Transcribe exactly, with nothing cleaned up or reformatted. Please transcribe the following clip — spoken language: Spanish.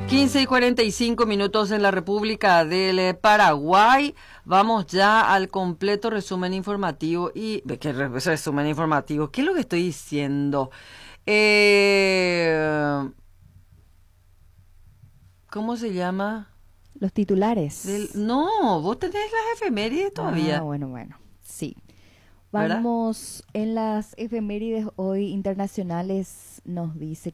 quince y cuarenta y cinco minutos en la República del Paraguay. Vamos ya al completo resumen informativo. Y ¿qué resumen informativo? ¿Qué es lo que estoy diciendo? Eh, ¿Cómo se llama? Los titulares. Del, no, vos tenés las efemérides todavía. Ah, bueno, bueno, sí. ¿Verdad? Vamos en las efemérides hoy internacionales, nos dice